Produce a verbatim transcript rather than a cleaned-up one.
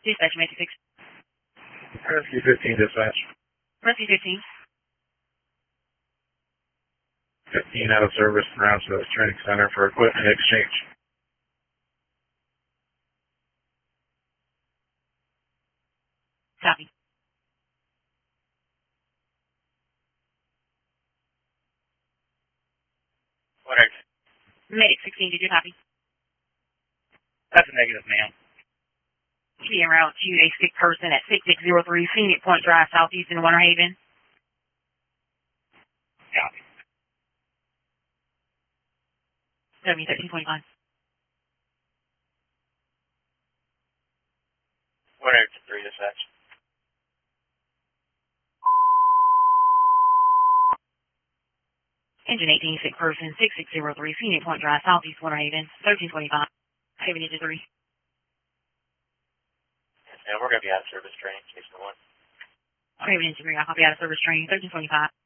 Dispatch, Matthew six. Rescue fifteen, dispatch. Rescue fifteen. fifteen out of service, ground service training center for equipment exchange. Copy. What are Medic sixteen, did you copy? That's a negative, ma'am. She en route to a sick person at six six zero three Phoenix Point Drive, Southeast in Winter Haven. Copy. W thirteen twenty-five. What are three, dispatch? Engine eighteen, sick person, six six zero three Phoenix Point Drive, Southeast Winter Haven, thirteen twenty-five. Haven engine three. Yes, ma'am. We're going to be out of service training, case one. Haven engine three, I'll copy out of service train, thirteen twenty-five.